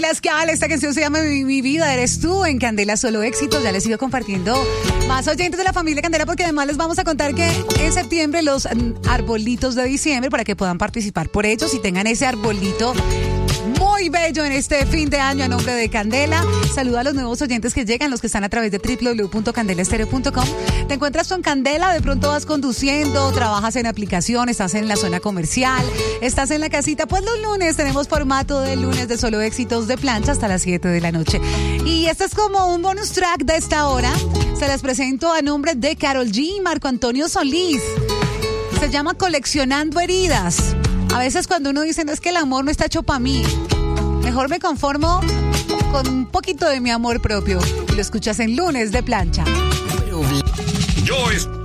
Pascal, esta canción se llama Mi vida eres tú en Candela Solo Éxitos. Ya les sigo compartiendo más oyentes de la familia Candela porque además les vamos a contar que en septiembre los arbolitos de diciembre para que puedan participar por ellos y tengan ese arbolito muy bello en este fin de año a nombre de Candela. Saluda a los nuevos oyentes que llegan, los que están a través de www.candelaestereo.com. Te encuentras con Candela, de pronto vas conduciendo, trabajas en aplicación, estás en la zona comercial, estás en la casita. Pues los lunes tenemos formato de lunes de Solo Éxitos de plancha hasta las 7 de la noche. Y este es como un bonus track de esta hora. Se las presento a nombre de Karol G y Marco Antonio Solís. Se llama Coleccionando Heridas. A veces cuando uno dice, no, es que el amor no está hecho para mí, mejor me conformo con un poquito de mi amor propio. Y lo escuchas en lunes de plancha. Yo